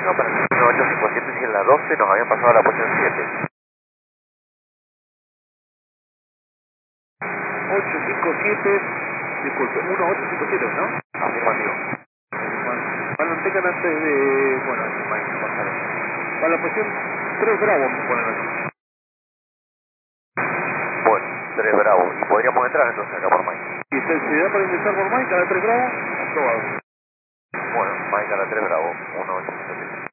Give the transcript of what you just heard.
No, para 1857 si en la 12 nos habían pasado a la posición 7. 857, disculpe, 1857, ¿no? Afirmativo. Mantengan antes de, bueno, Mike, pasaron. Para la posición 3 Bravo, vamos a poner aquí. Bueno, 3 Bravo. Y podríamos entrar entonces acá por Mike. ¿Y se da para ingresar por Mike a la 3 Bravo? Aprobado. Bueno, Mike a la 3 Bravo, 1857.